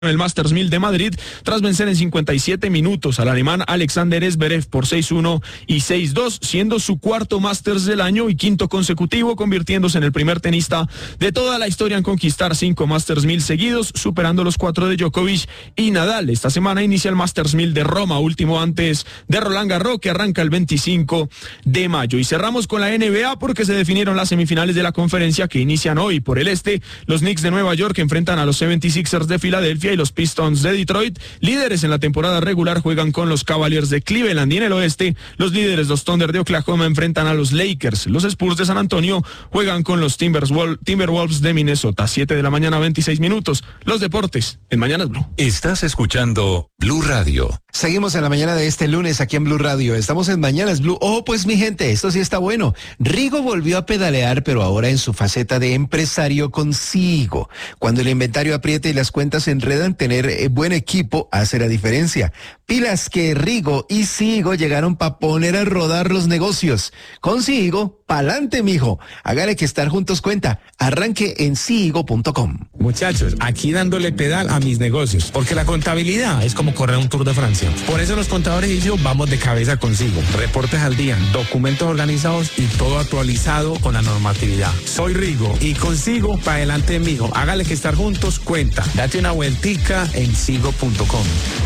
el Masters 1000 de Madrid tras vencer en 57 minutos al alemán Alexander Zverev por 6-1 y 6-2, siendo su cuarto Masters del año y quinto consecutivo, convirtiéndose en el primer tenista de toda la historia en conquistar 5 Masters 1000 seguidos, superando los 4 de Djokovic y Nadal. Esta semana inicia el Masters 1000 de Roma, último antes de Roland Garros, que arranca el 25 de mayo. Y cerramos con la NBA porque se definieron las semifinales de la conferencia que inician hoy. Por el este, los Knicks de Nueva York enfrentan a los 76ers de Filadelfia y los Pistons de Detroit, líderes en la temporada regular, juegan con los Cavaliers de Cleveland. Y en el oeste, los líderes, los Thunder de Oklahoma, enfrentan a los Lakers. Los Spurs de San Antonio juegan con los Timberwolves de Minnesota. 7 de la mañana, 26 minutos. Los deportes en Mañanas Blue. Estás escuchando Blue Radio. Seguimos en la mañana de este lunes aquí en Blue Radio. Estamos en Mañanas Blue. Oh, pues mi gente, esto sí está bueno. Rigo volvió a pedalear, pero ahora en su faceta de empresario consigo. Cuando el inventario aprieta y las cuentas se enredan, tener buen equipo hace la diferencia. Pilas que Rigo y Sigo llegaron para poner a rodar los negocios. Consigo, pa'lante, mijo. Hágale que estar juntos cuenta. Arranque en sigo.com. Muchachos, aquí dándole pedal a mis negocios, porque la contabilidad es como correr un Tour de Francia. Por eso los contadores y yo vamos de cabeza consigo. Reportes al día, documentos organizados y todo actualizado con la normatividad. Soy Rigo y consigo para adelante, mijo. Hágale que estar juntos cuenta. Date una vueltica en sigo.com.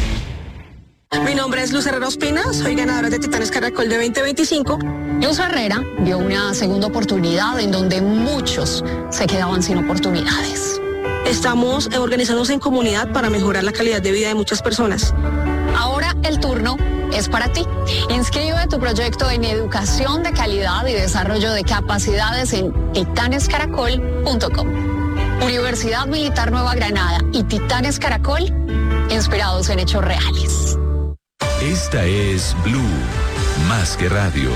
Mi nombre es Luz Herrera Ospina, soy ganadora de Titanes Caracol de 2025. Luz Herrera vio una segunda oportunidad en donde muchos se quedaban sin oportunidades. Estamos organizándonos en comunidad para mejorar la calidad de vida de muchas personas. Ahora el turno es para ti. Inscribe tu proyecto en educación de calidad y desarrollo de capacidades en titanescaracol.com. Universidad Militar Nueva Granada y Titanes Caracol, inspirados en hechos reales. Esta es Blue, más que radio.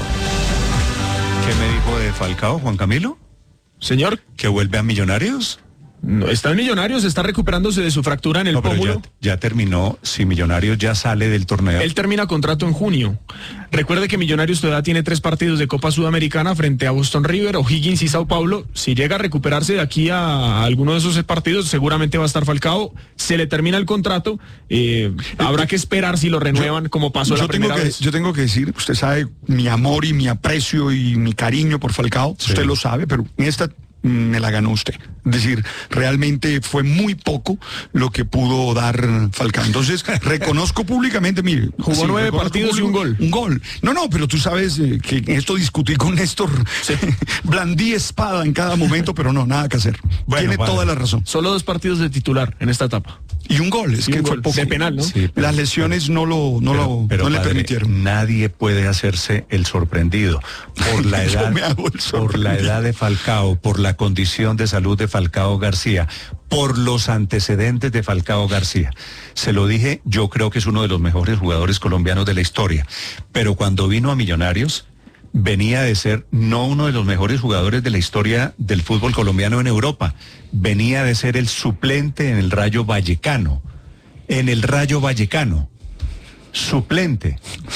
¿Qué me dijo de Falcao, Juan Camilo? Señor, ¿Que vuelve a Millonarios? no, está en Millonarios, está recuperándose de su fractura en el pómulo. Ya terminó, si Millonarios ya sale del torneo. Él termina contrato en junio. Recuerde que Millonarios todavía tiene 3 partidos de Copa Sudamericana frente a Boston River, O'Higgins y Sao Paulo. Si llega a recuperarse de aquí a alguno de esos partidos, seguramente va a estar Falcao. Se le termina el contrato. Habrá que esperar si lo renuevan, como pasó la primera vez. Yo tengo que decir, usted sabe mi amor y mi aprecio y mi cariño por Falcao. Sí. Usted lo sabe, pero en esta me la ganó usted. Es decir, realmente fue muy poco lo que pudo dar Falcao. Entonces, reconozco públicamente, mire. Jugó 9 partidos y un gol. Un gol. No, pero tú sabes que en esto discutí con Néstor. Sí. Blandí espada en cada momento, pero no, nada que hacer. Bueno, tiene toda la razón. Solo 2 partidos de titular en esta etapa. Y un gol, es que fue poco. De penal, ¿no? Sí, las lesiones no le permitieron. Nadie puede hacerse el sorprendido por la edad, por la edad de Falcao, por la condición de salud de Falcao García, por los antecedentes de Falcao García. Se lo dije, yo creo que es uno de los mejores jugadores colombianos de la historia. Pero cuando vino a Millonarios, venía de ser no uno de los mejores jugadores de la historia del fútbol colombiano en Europa. Venía de ser el suplente en el Rayo Vallecano. En el Rayo Vallecano. Suplente.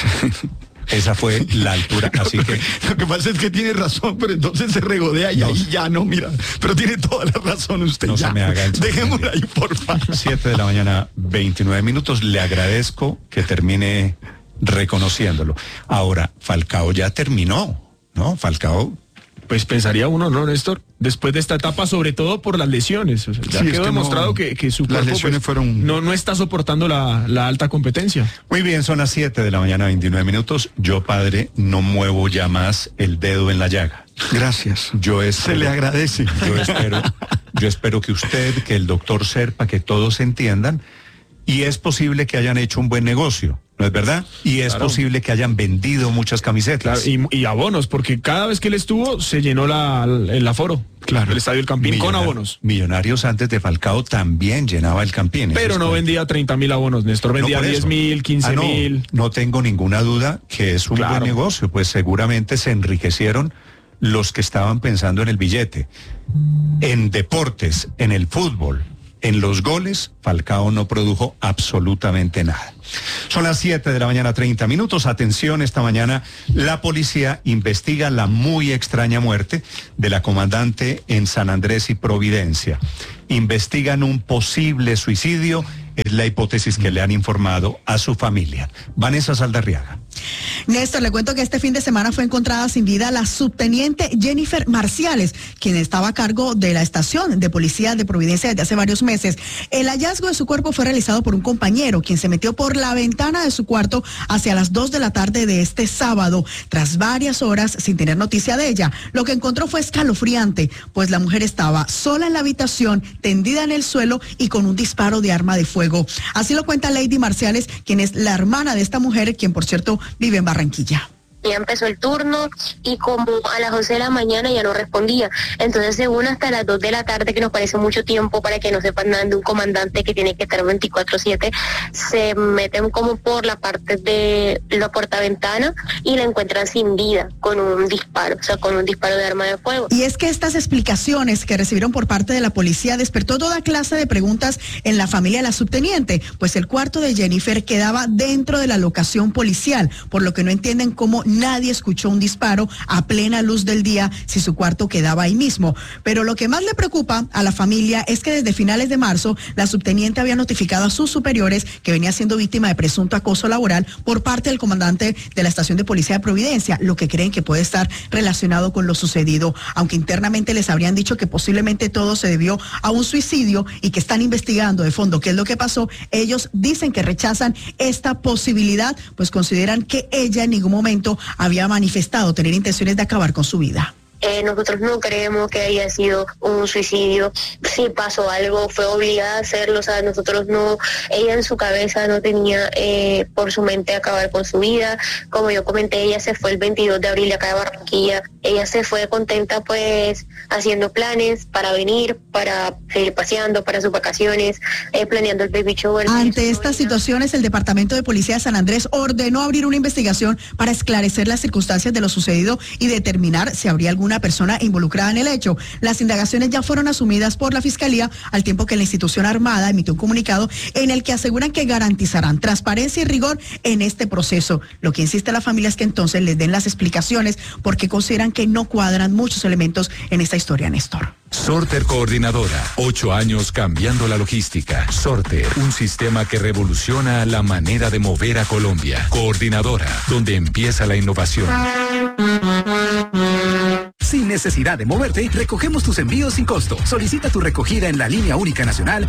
Esa fue la altura, así que... Lo que pasa es que tiene razón, pero entonces se regodea y ahí ya no, mira. Pero tiene toda la razón usted. No ya. Se me haga el dejémosla ahí, por favor. 7 de la mañana, 29 minutos. Le agradezco que termine reconociéndolo. Ahora, Falcao ya terminó, ¿no? Falcao... Pues pensaría uno, ¿no, Néstor? Después de esta etapa, sobre todo por las lesiones. O sea, ya quedó demostrado que su cuerpo lesiones fueron... no está soportando la alta competencia. Muy bien, son las 7 de la mañana, 29 minutos. Yo, padre, no muevo ya más el dedo en la llaga. Gracias. Se le agradece. Yo espero que usted, que el doctor Serpa, que todos entiendan, y es posible que hayan hecho un buen negocio. ¿No es verdad? Y es posible que hayan vendido muchas camisetas. Claro, y abonos, porque cada vez que él estuvo se llenó el aforo. Claro. El Estadio El Campín con abonos. Millonarios antes de Falcao también llenaba el Campín. Pero no vendía 30.000 abonos, Néstor. Vendía 10.000, 15.000. No tengo ninguna duda que es un buen negocio. Pues seguramente se enriquecieron los que estaban pensando en el billete. En deportes, en el fútbol, en los goles, Falcao no produjo absolutamente nada. Son las 7 de la mañana, 30 minutos. Atención, esta mañana la policía investiga la muy extraña muerte de la comandante en San Andrés y Providencia. Investigan un posible suicidio es la hipótesis que le han informado a su familia. Vanessa Saldarriaga. Néstor, le cuento que este fin de semana fue encontrada sin vida la subteniente Jennifer Marciales, quien estaba a cargo de la estación de policía de Providencia desde hace varios meses. El hallazgo de su cuerpo fue realizado por un compañero, quien se metió por la ventana de su cuarto hacia las 2 de la tarde de este sábado, tras varias horas sin tener noticia de ella. Lo que encontró fue escalofriante, pues la mujer estaba sola en la habitación, tendida en el suelo y con un disparo de arma de fuego. Así lo cuenta Lady Marciales, quien es la hermana de esta mujer, quien por cierto vive en Barranquilla. Ya empezó el turno y como a las 11 de la mañana ya no respondía. Entonces, según hasta las 2 de la tarde, que nos parece mucho tiempo para que no sepan nada de un comandante que tiene que estar 24/7, se meten como por la parte de la portaventana y la encuentran sin vida, con un disparo, o sea, con un disparo de arma de fuego. Y es que estas explicaciones que recibieron por parte de la policía despertó toda clase de preguntas en la familia de la subteniente, pues el cuarto de Jennifer quedaba dentro de la locación policial, por lo que no entienden cómo nadie escuchó un disparo a plena luz del día si su cuarto quedaba ahí mismo. Pero lo que más le preocupa a la familia es que desde finales de marzo la subteniente había notificado a sus superiores que venía siendo víctima de presunto acoso laboral por parte del comandante de la estación de policía de Providencia, lo que creen que puede estar relacionado con lo sucedido, aunque internamente les habrían dicho que posiblemente todo se debió a un suicidio y que están investigando de fondo qué es lo que pasó. Ellos dicen que rechazan esta posibilidad, pues consideran que ella en ningún momento había manifestado tener intenciones de acabar con su vida. Nosotros no creemos que haya sido un suicidio. Si pasó algo, fue obligada a hacerlo. O sea, nosotros no, ella en su cabeza no tenía por su mente acabar con su vida. Como yo comenté, ella se fue el 22 de abril de acá de Barranquilla. Ella se fue contenta, pues, haciendo planes para venir, para seguir paseando, para sus vacaciones, planeando el baby shower. Ante estas situaciones, el Departamento de Policía de San Andrés ordenó abrir una investigación para esclarecer las circunstancias de lo sucedido y determinar si habría alguna persona involucrada en el hecho. Las indagaciones ya fueron asumidas por la Fiscalía, al tiempo que la institución armada emitió un comunicado en el que aseguran que garantizarán transparencia y rigor en este proceso. Lo que insiste la familia es que entonces les den las explicaciones porque consideran que no cuadran muchos elementos en esta historia, Néstor. Sorter Coordinadora, 8 años cambiando la logística. Sorter, un sistema que revoluciona la manera de mover a Colombia. Coordinadora, donde empieza la innovación. Sin necesidad de moverte, recogemos tus envíos sin costo. Solicita tu recogida en la línea única nacional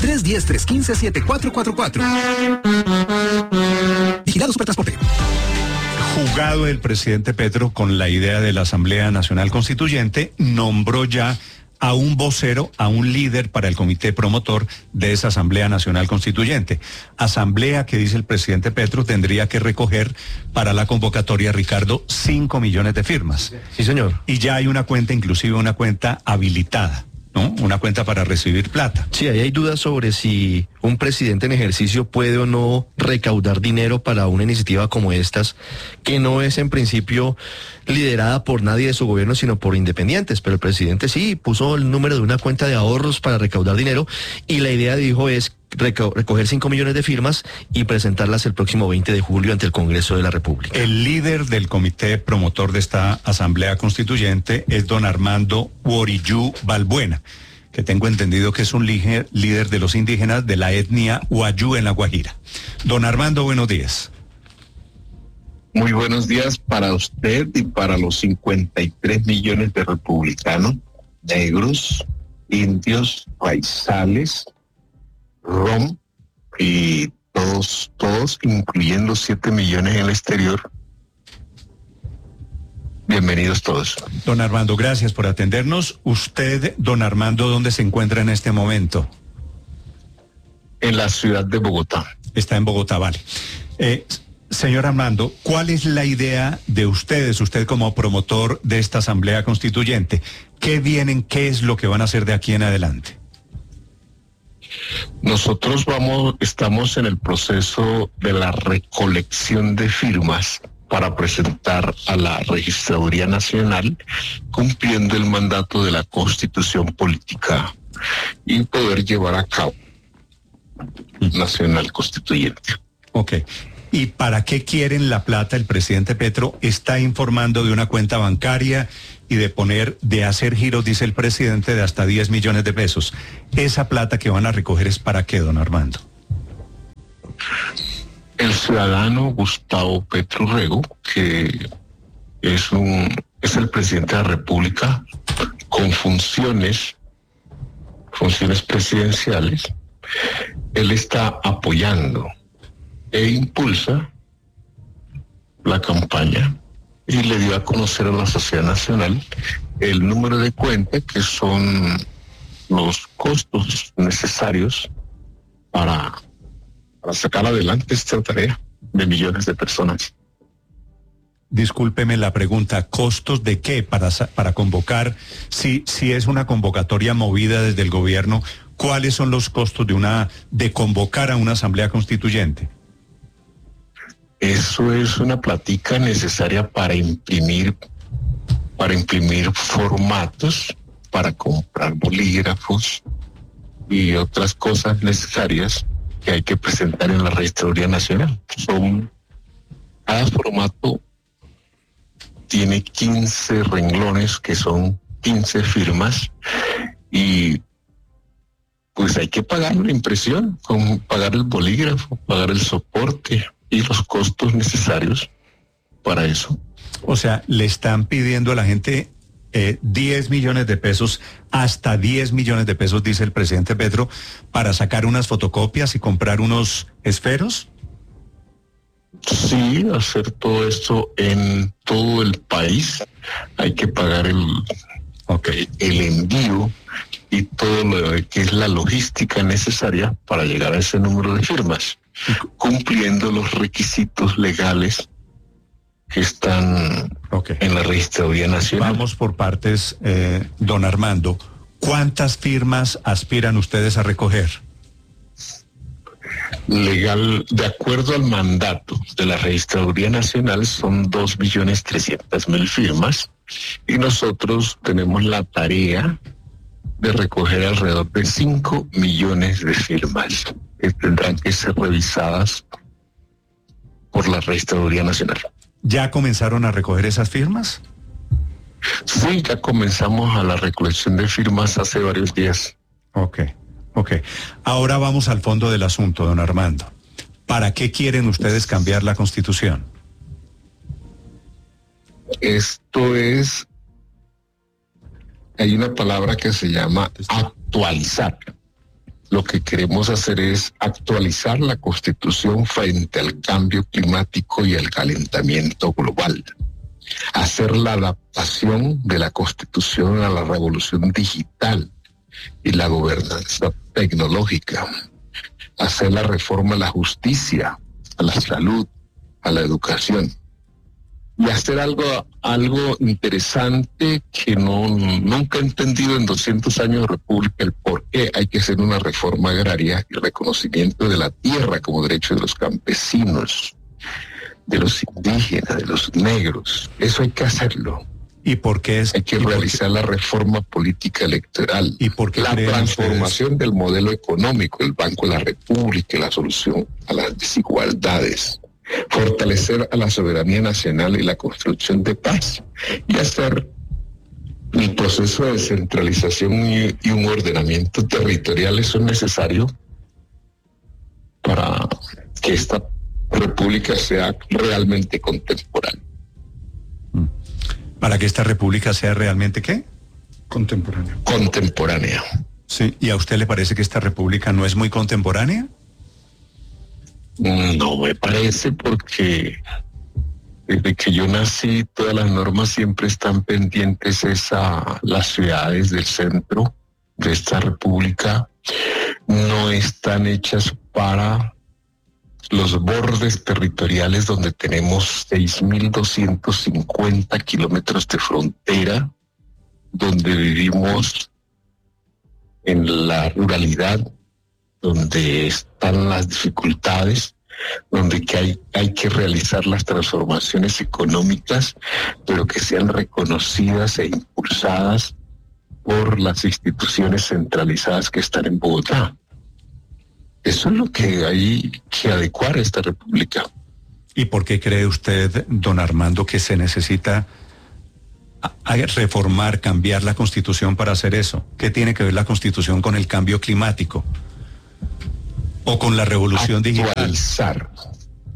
310-315-7444. Vigilado Supertransporte. Jugado el presidente Petro con la idea de la Asamblea Nacional Constituyente, nombró ya a un vocero, a un líder para el comité promotor de esa Asamblea Nacional Constituyente. Asamblea que, dice el presidente Petro, tendría que recoger para la convocatoria, Ricardo, 5 millones de firmas. Sí, señor. Y ya hay una cuenta, inclusive una cuenta habilitada, ¿no? Una cuenta para recibir plata. Sí, ahí hay dudas sobre si un presidente en ejercicio puede o no recaudar dinero para una iniciativa como estas, que no es en principio liderada por nadie de su gobierno, sino por independientes, pero el presidente sí puso el número de una cuenta de ahorros para recaudar dinero y la idea, dijo, es recoger 5 millones de firmas y presentarlas el próximo 20 de julio ante el Congreso de la República. El líder del comité promotor de esta Asamblea Constituyente es don Armando Worillú Balbuena, que tengo entendido que es un líder de los indígenas de la etnia Wayú en La Guajira. Don Armando, buenos días. Muy buenos días para usted y para los 53 millones de republicanos, negros, indios, raizales, rom y todos, incluyendo 7 millones en el exterior. Bienvenidos todos. Don Armando, gracias por atendernos. Usted, don Armando, ¿dónde se encuentra en este momento? En la ciudad de Bogotá. Está en Bogotá, vale. Señor Armando, ¿cuál es la idea de ustedes, usted como promotor de esta Asamblea Constituyente? ¿Qué vienen, qué es lo que van a hacer de aquí en adelante? Nosotros estamos en el proceso de la recolección de firmas para presentar a la Registraduría Nacional, cumpliendo el mandato de la Constitución Política y poder llevar a cabo Nacional Constituyente. Ok. ¿Y para qué quieren la plata? El presidente Petro está informando de una cuenta bancaria y de hacer giros, dice el presidente, de hasta 10 millones de pesos. ¿Esa plata que van a recoger es para qué, don Armando? el ciudadano Gustavo Petro Rego, que es el presidente de la República con funciones presidenciales. Él está apoyando e impulsa la campaña y le dio a conocer a la sociedad nacional el número de cuenta, que son los costos necesarios para sacar adelante esta tarea de millones de personas. Discúlpeme la pregunta, ¿costos de qué para convocar? Si es una convocatoria movida desde el gobierno, ¿cuáles son los costos de convocar a una asamblea constituyente? Eso es una plática necesaria para imprimir formatos, para comprar bolígrafos y otras cosas necesarias que hay que presentar en la Registraduría Nacional. Cada formato tiene 15 renglones, que son 15 firmas, y pues hay que pagar la impresión, pagar el bolígrafo, pagar el soporte y los costos necesarios para eso. O sea, le están pidiendo a la gente 10 millones de pesos, hasta 10 millones de pesos, dice el presidente Petro, para sacar unas fotocopias y comprar unos esferos. Sí, hacer todo esto en todo el país. Hay que pagar el envío y todo lo que es la logística necesaria para llegar a ese número de firmas, cumpliendo los requisitos legales que están en la Registraduría Nacional. Vamos por partes, don Armando. ¿Cuántas firmas aspiran ustedes a recoger? Legal, de acuerdo al mandato de la Registraduría Nacional, son 2.300.000 firmas, y nosotros tenemos la tarea de recoger alrededor de 5 millones de firmas que tendrán que ser revisadas por la Registraduría Nacional. ¿Ya comenzaron a recoger esas firmas? Sí, ya comenzamos a la recolección de firmas hace varios días. Ok. Ahora vamos al fondo del asunto, don Armando. ¿Para qué quieren ustedes cambiar la Constitución? Hay una palabra que se llama actualizar. Lo que queremos hacer es actualizar la Constitución frente al cambio climático y al calentamiento global. Hacer la adaptación de la Constitución a la revolución digital y la gobernanza tecnológica. Hacer la reforma a la justicia, a la salud, a la educación. Y hacer algo interesante que nunca he entendido en 200 años de República, el por qué hay que hacer una reforma agraria y reconocimiento de la tierra como derecho de los campesinos, de los indígenas, de los negros. Eso hay que hacerlo. ¿Y por qué hay que realizar la reforma política electoral? ¿Y por qué la transformación del modelo económico, el Banco de la República, la solución a las desigualdades? Fortalecer a la soberanía nacional y la construcción de paz, y hacer el proceso de descentralización y un ordenamiento territorial. Eso es necesario para que esta república sea realmente contemporánea. ¿Para que esta república sea realmente qué? Contemporánea. Sí, ¿y a usted le parece que esta república no es muy contemporánea? No me parece, porque desde que yo nací todas las normas siempre están pendientes las ciudades del centro de esta república no están hechas para los bordes territoriales, donde tenemos 6.250 kilómetros de frontera, donde vivimos en la ruralidad, donde están las dificultades, donde hay que realizar las transformaciones económicas, pero que sean reconocidas e impulsadas por las instituciones centralizadas que están en Bogotá. Eso es lo que hay que adecuar a esta república. ¿Y por qué cree usted, don Armando, que se necesita reformar, cambiar la Constitución para hacer eso? ¿Qué tiene que ver la Constitución con el cambio climático? ¿O con la revolución digital?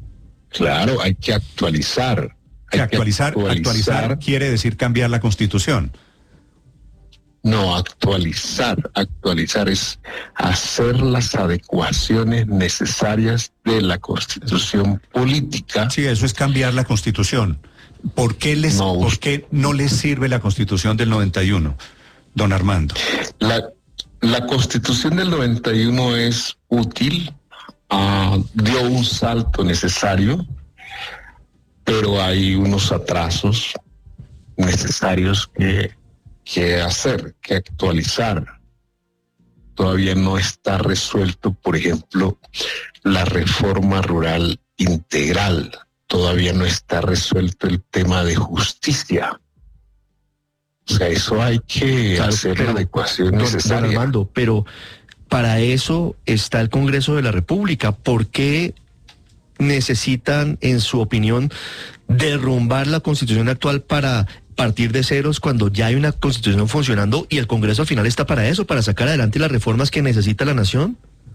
Claro, hay que actualizar. Actualizar quiere decir cambiar la Constitución. No, actualizar es hacer las adecuaciones necesarias de la Constitución política. Sí, eso es cambiar la Constitución. ¿Por qué no les sirve la Constitución del 91, don Armando? La Constitución del 91 es útil, dio un salto necesario, pero hay unos atrasos necesarios que actualizar. Todavía no está resuelto, por ejemplo, la reforma rural integral. Todavía no está resuelto el tema de justicia. O sea, eso hay que hacer la adecuación necesaria. Don Armando, pero para eso está el Congreso de la República. ¿Por qué necesitan, en su opinión, derrumbar la Constitución actual para partir de ceros cuando ya hay una Constitución funcionando y el Congreso al final está para eso, para sacar adelante las reformas que necesita la nación?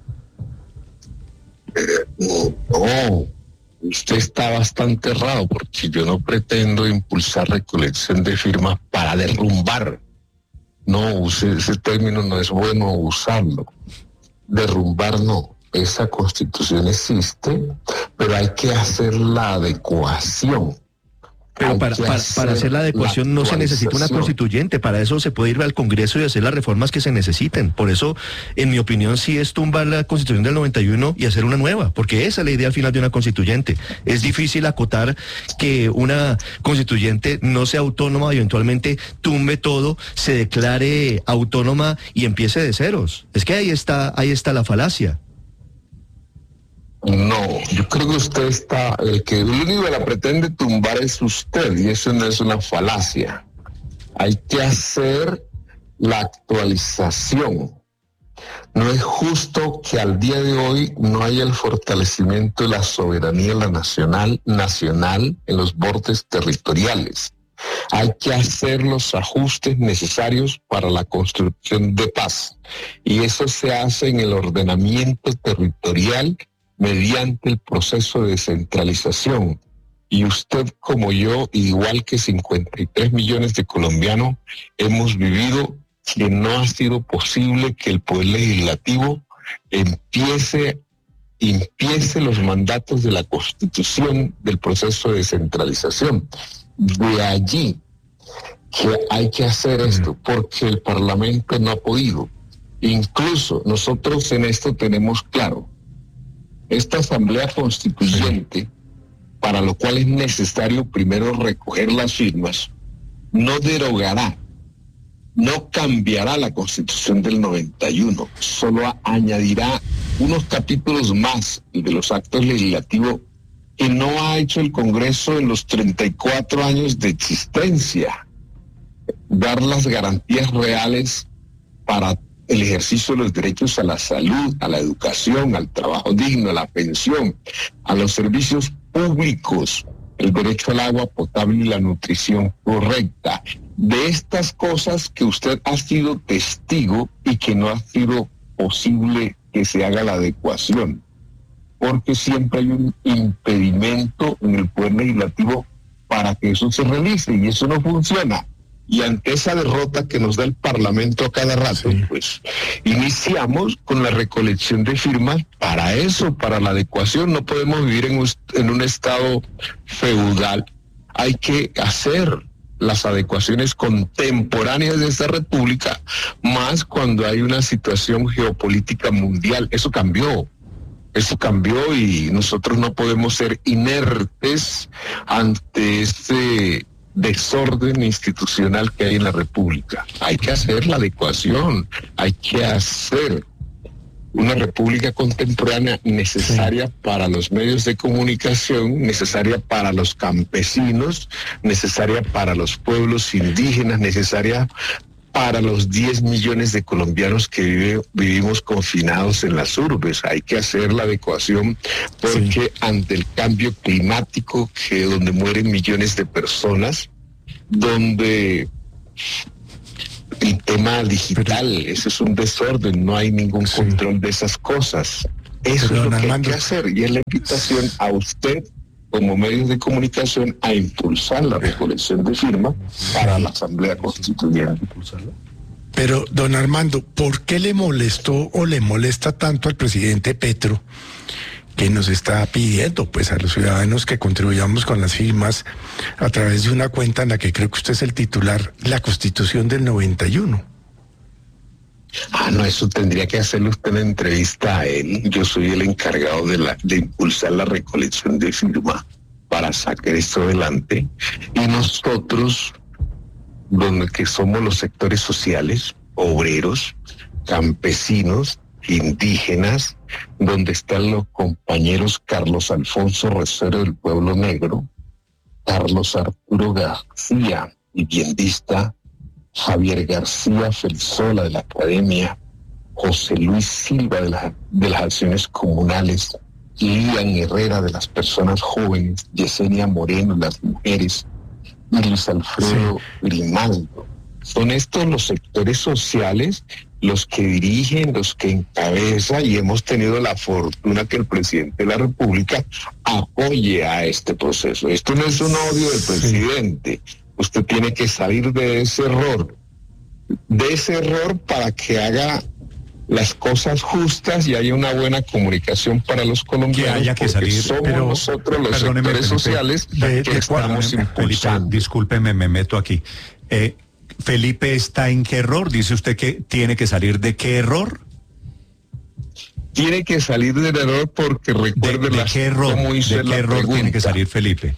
No, usted está bastante errado, porque yo no pretendo impulsar recolección de firmas para derrumbar. No, ese término no es bueno usarlo. Derrumbar no. Esa Constitución existe, pero hay que hacer la adecuación. Pero para hacer la adecuación no se necesita una constituyente, para eso se puede ir al Congreso y hacer las reformas que se necesiten. Por eso, en mi opinión, sí es tumbar la Constitución del 91 y hacer una nueva, porque esa es la idea al final de una constituyente. Es difícil acotar que una constituyente no sea autónoma y eventualmente tumbe todo, se declare autónoma y empiece de ceros. Es que ahí está la falacia. No, yo creo que usted está, el único que la pretende tumbar es usted, y eso no es una falacia. Hay que hacer la actualización. No es justo que al día de hoy no haya el fortalecimiento de la soberanía nacional en los bordes territoriales. Hay que hacer los ajustes necesarios para la construcción de paz, y eso se hace en el ordenamiento territorial mediante el proceso de descentralización. Y usted, como yo, igual que 53 millones de colombianos, hemos vivido que no ha sido posible que el Poder Legislativo empiece los mandatos de la Constitución del proceso de descentralización. De allí que hay que hacer esto, porque el Parlamento no ha podido. Incluso nosotros en esto tenemos claro, esta Asamblea Constituyente, para lo cual es necesario primero recoger las firmas, no derogará, no cambiará la Constitución del 91, solo añadirá unos capítulos más de los actos legislativos que no ha hecho el Congreso en los 34 años de existencia. Dar las garantías reales para el ejercicio de los derechos a la salud, a la educación, al trabajo digno, a la pensión, a los servicios públicos, el derecho al agua potable y la nutrición correcta. De estas cosas que usted ha sido testigo y que no ha sido posible que se haga la adecuación, porque siempre hay un impedimento en el Poder Legislativo para que eso se realice, y eso no funciona. Y ante esa derrota que nos da el Parlamento a cada rato, pues iniciamos con la recolección de firmas para eso, para la adecuación. No podemos vivir en un estado feudal. Hay que hacer las adecuaciones contemporáneas de esta república, más cuando hay una situación geopolítica mundial. Eso cambió y nosotros no podemos ser inertes ante este desorden institucional que hay en la República. Hay que hacer la adecuación, hay que hacer una república contemporánea necesaria para los medios de comunicación, necesaria para los campesinos, necesaria para los pueblos indígenas, necesaria para los 10 millones de colombianos que vivimos confinados en las urbes. Hay que hacer la adecuación porque ante el cambio climático, donde mueren millones de personas, donde el tema digital, eso es un desorden, no hay ningún control de esas cosas. Eso es lo que hay que hacer, y es la invitación a usted como medios de comunicación a impulsar la recolección de firmas para la Asamblea Constituyente. Pero, don Armando, ¿por qué le molestó o le molesta tanto al presidente Petro que nos está pidiendo pues a los ciudadanos que contribuyamos con las firmas a través de una cuenta en la que creo que usted es el titular, la Constitución del 91? No, eso tendría que hacerle usted una entrevista a él. Yo soy el encargado de impulsar la recolección de firmas para sacar esto adelante. Y nosotros, donde que somos los sectores sociales, obreros, campesinos, indígenas, donde están los compañeros Carlos Alfonso Recero del Pueblo Negro, Carlos Arturo García, viviendista, Javier García Felsola de la Academia, José Luis Silva de las Acciones Comunales, Lilian Herrera de las Personas Jóvenes, Yesenia Moreno de las Mujeres, y Luis Alfredo Grimaldo. Son estos los sectores sociales los que dirigen, los que encabezan, y hemos tenido la fortuna que el presidente de la República apoye a este proceso. Esto no es un odio del presidente. Usted tiene que salir de ese error para que haga las cosas justas y haya una buena comunicación para los colombianos. Que haya que salir, somos pero nosotros los sectores Felipe, sociales que estamos impulsando. Felipe, discúlpeme, me meto aquí. Felipe, ¿está en qué error? Dice usted que tiene que salir de qué error. Tiene que salir del error porque recuerde ¿De qué error? ¿De qué error tiene que salir Felipe?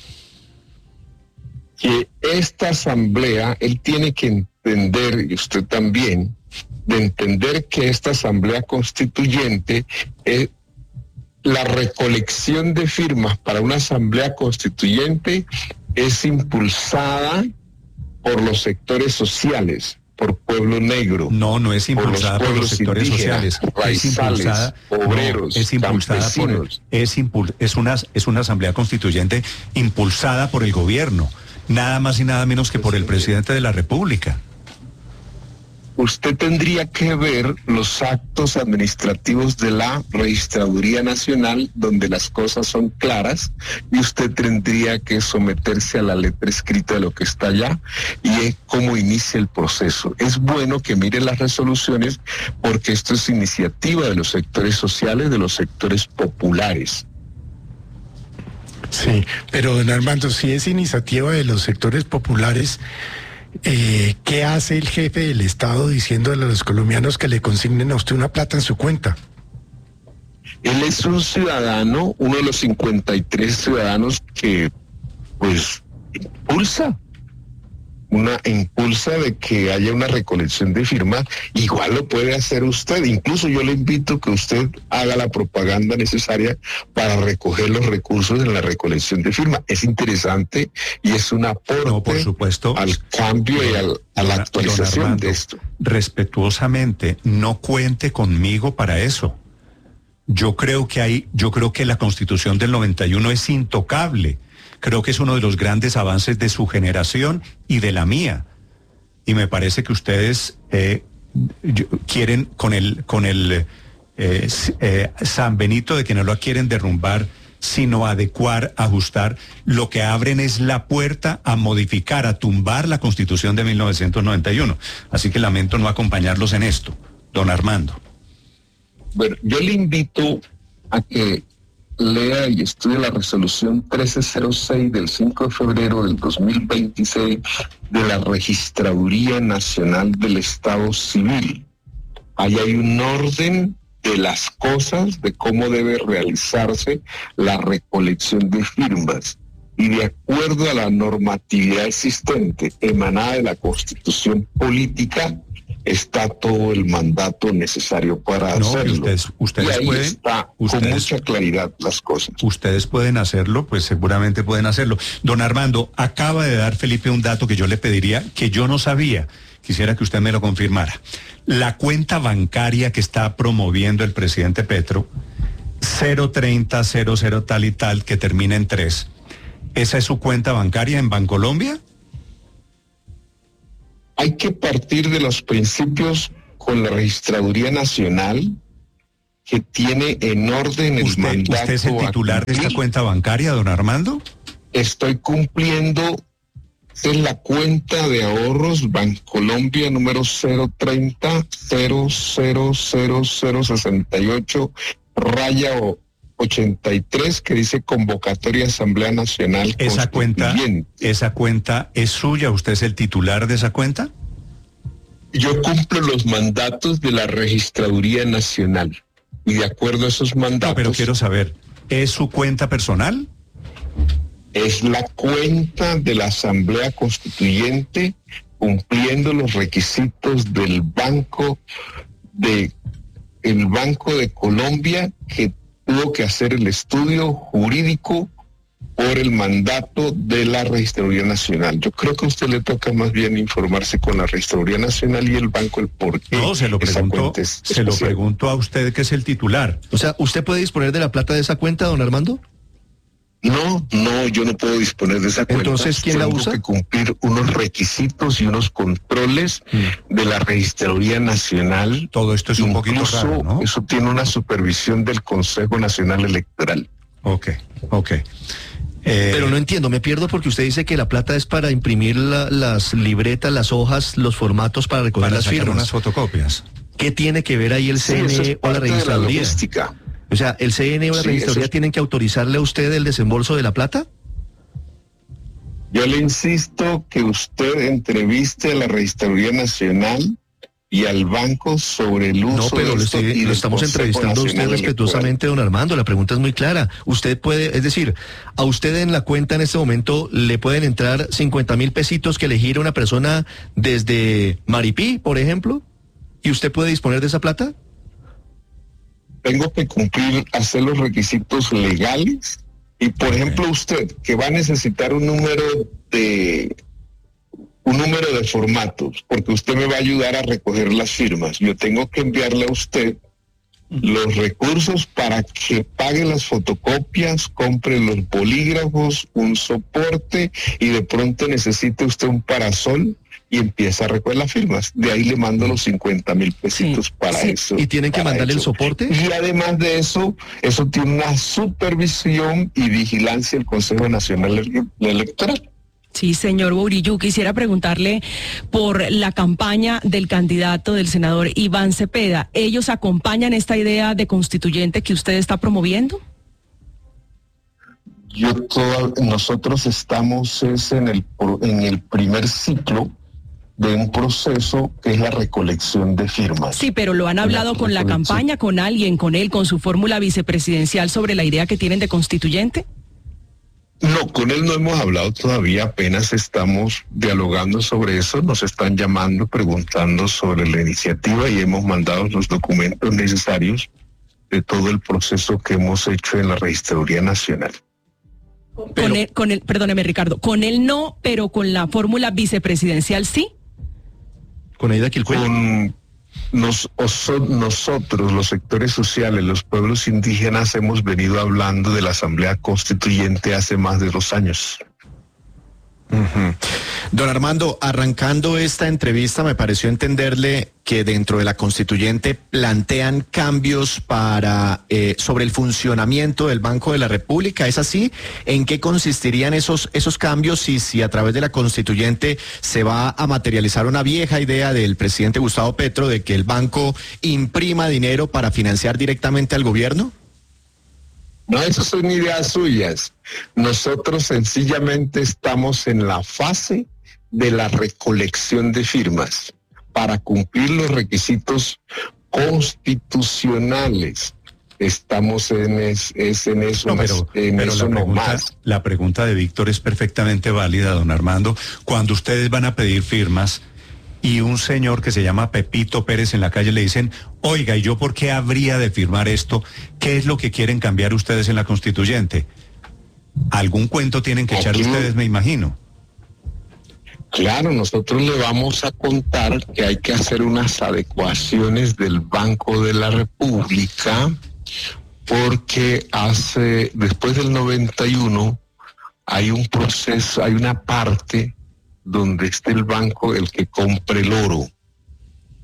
Que esta asamblea, él tiene que entender, y usted también, de entender que esta asamblea constituyente, la recolección de firmas para una asamblea constituyente es impulsada por los sectores sociales, por Pueblo Negro. No es impulsada por los sectores sociales. Raizales, obreros, es impulsada es una asamblea constituyente impulsada por el gobierno, nada más y nada menos que por el presidente de la República. Usted tendría que ver los actos administrativos de la Registraduría Nacional, donde las cosas son claras, y usted tendría que someterse a la letra escrita de lo que está allá, y es cómo inicia el proceso. Es bueno que mire las resoluciones, porque esto es iniciativa de los sectores sociales, de los sectores populares. Sí, pero don Armando, si es iniciativa de los sectores populares, ¿qué hace el jefe del Estado diciéndole a los colombianos que le consignen a usted una plata en su cuenta? Él es un ciudadano, uno de los 53 ciudadanos que, pues, impulsa de que haya una recolección de firmas. Igual lo puede hacer usted. Incluso yo le invito a que usted haga la propaganda necesaria para recoger los recursos en la recolección de firmas. Es interesante y es un aporte, por supuesto, al cambio y a la actualización Armando, de esto. Respetuosamente, no cuente conmigo para eso. Yo creo que la Constitución del 91 es intocable. Creo que es uno de los grandes avances de su generación y de la mía. Y me parece que ustedes quieren con el San Benito de que no lo quieren derrumbar, sino adecuar, ajustar. Lo que abren es la puerta a modificar, a tumbar la Constitución de 1991. Así que lamento no acompañarlos en esto, don Armando. Bueno, yo le invito a que lea y estudie la resolución 1306 del 5 de febrero del 2026 de la Registraduría Nacional del Estado Civil. Ahí hay un orden de las cosas, de cómo debe realizarse la recolección de firmas. Y de acuerdo a la normatividad existente emanada de la Constitución Política, está todo el mandato necesario para hacerlo. Ustedes y ahí pueden, está con mucha claridad las cosas. Ustedes pueden hacerlo, pues seguramente pueden hacerlo. Don Armando, acaba de dar Felipe un dato que yo le pediría, que yo no sabía. Quisiera que usted me lo confirmara. La cuenta bancaria que está promoviendo el presidente Petro, 03000 tal y tal, que termina en 3, ¿esa es su cuenta bancaria en Bancolombia? Hay que partir de los principios con la Registraduría Nacional que tiene en orden el mandato. ¿Usted es el titular de esta cuenta bancaria, don Armando? Estoy cumpliendo en la cuenta de ahorros Bancolombia número 030-00068-83, que dice convocatoria Asamblea Nacional Constituyente. ¿Esa cuenta es suya? ¿Usted es el titular de esa cuenta? Yo cumplo los mandatos de la Registraduría Nacional. Y de acuerdo a esos mandatos... No, pero quiero saber, ¿es su cuenta personal? Es la cuenta de la Asamblea Constituyente cumpliendo los requisitos del Banco de Colombia, que tuvo que hacer el estudio jurídico por el mandato de la Registraduría Nacional. Yo creo que a usted le toca más bien informarse con la Registraduría Nacional y el banco el por qué. No, se lo pregunto a usted, que es el titular. O sea, ¿usted puede disponer de la plata de esa cuenta, don Armando? No, yo no puedo disponer de esa cuenta. Entonces, ¿quién la usa? Tengo que cumplir unos requisitos y unos controles de la Registraduría Nacional. Todo esto es un poquito raro, ¿no? Eso tiene una supervisión del Consejo Nacional Electoral. Ok. Pero no entiendo, me pierdo porque usted dice que la plata es para imprimir las libretas, las hojas, los formatos para recoger las firmas. Unas fotocopias. ¿Qué tiene que ver ahí el CNE o la Registraduría? O sea, ¿el CNE o la Registraduría tienen que autorizarle a usted el desembolso de la plata? Yo le insisto que usted entreviste a la Registraduría Nacional y al banco sobre el uso de esto. Lo estamos entrevistando a usted respetuosamente, don Armando. La pregunta es muy clara. Usted puede, es decir, a usted en la cuenta en este momento le pueden entrar 50,000 pesitos que le gira una persona desde Maripí, por ejemplo, y usted puede disponer de esa plata. Tengo que hacer los requisitos legales y, por ejemplo, usted que va a necesitar un número de formatos, porque usted me va a ayudar a recoger las firmas. Yo tengo que enviarle a usted los recursos para que pague las fotocopias, compre los bolígrafos, un soporte y de pronto necesite usted un parasol y empieza a recoger las firmas. De ahí le mando los 50,000 pesitos para eso. ¿Y tienen que mandarle el soporte? Y además de eso tiene una supervisión y vigilancia del Consejo Nacional Electoral. Sí, señor Burillo, quisiera preguntarle por la campaña del candidato del senador Iván Cepeda. ¿Ellos acompañan esta idea de constituyente que usted está promoviendo? Nosotros estamos en el primer ciclo de un proceso que es la recolección de firmas. Sí, pero ¿lo han hablado con la campaña, con alguien, con él, con su fórmula vicepresidencial sobre la idea que tienen de constituyente? No, con él no hemos hablado todavía, apenas estamos dialogando sobre eso, nos están llamando, preguntando sobre la iniciativa y hemos mandado los documentos necesarios de todo el proceso que hemos hecho en la Registraduría Nacional. Perdóneme, Ricardo, con él no, pero con la fórmula vicepresidencial sí. ¿Con Aida Quilpué? Nosotros, los sectores sociales, los pueblos indígenas, hemos venido hablando de la Asamblea Constituyente hace más de 2 años. Don Armando, arrancando esta entrevista me pareció entenderle que dentro de la constituyente plantean cambios sobre el funcionamiento del Banco de la República. ¿Es así? ¿En qué consistirían esos cambios y si a través de la constituyente se va a materializar una vieja idea del presidente Gustavo Petro de que el banco imprima dinero para financiar directamente al gobierno? No, esas son ideas suyas. Nosotros sencillamente estamos en la fase de la recolección de firmas para cumplir los requisitos constitucionales. Estamos en eso. No, pero la pregunta de Víctor es perfectamente válida, don Armando. Cuando ustedes van a pedir firmas y un señor que se llama Pepito Pérez en la calle le dicen, oiga, ¿y yo por qué habría de firmar esto? ¿Qué es lo que quieren cambiar ustedes en la constituyente? Algún cuento tienen que echar ustedes, me imagino. Claro, nosotros le vamos a contar que hay que hacer unas adecuaciones del Banco de la República, porque después del 91 hay un proceso, hay una parte donde esté el banco el que compre el oro.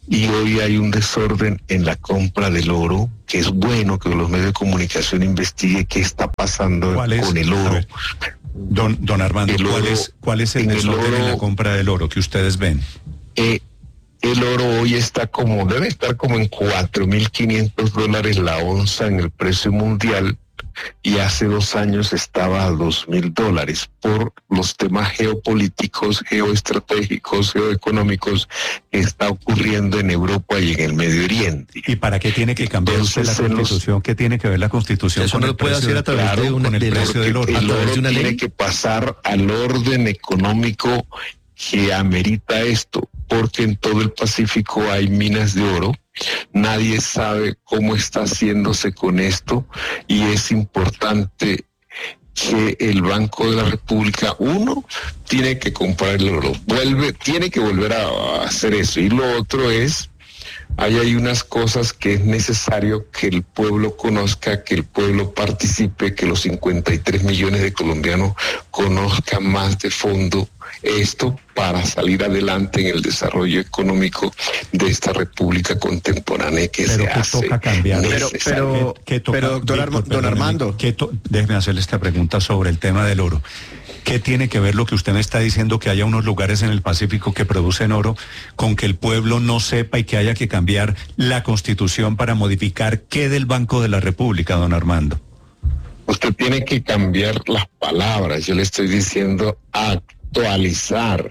y hoy hay un desorden en la compra del oro, que es bueno que los medios de comunicación investiguen qué está pasando con el oro. Don Armando, ¿cuál es el desorden en la compra del oro que ustedes ven? El oro hoy debe estar como en $4.500 la onza en el precio mundial, y hace 2 años estaba a $2.000 por los temas geopolíticos, geoestratégicos, geoeconómicos que está ocurriendo en Europa y en el Medio Oriente. ¿Y para qué tiene que cambiar usted la Constitución? ¿Qué tiene que ver la Constitución con el precio del oro? El oro tiene que pasar al orden económico que amerita esto, porque en todo el Pacífico hay minas de oro. Nadie sabe cómo está haciéndose con esto, y es importante que el Banco de la República, uno, tiene que comprar el oro, tiene que volver a hacer eso, y lo otro es, hay unas cosas que es necesario que el pueblo conozca, que el pueblo participe, que los 53 millones de colombianos conozcan más de fondo esto para salir adelante en el desarrollo económico de esta república contemporánea que se hace. Toca cambiar. Pero don Armando, déjeme hacerle esta pregunta sobre el tema del oro. ¿Qué tiene que ver lo que usted me está diciendo, que haya unos lugares en el Pacífico que producen oro, con que el pueblo no sepa y que haya que cambiar la Constitución para modificar qué del Banco de la República, don Armando? Usted tiene que cambiar las palabras. Yo le estoy diciendo actualizar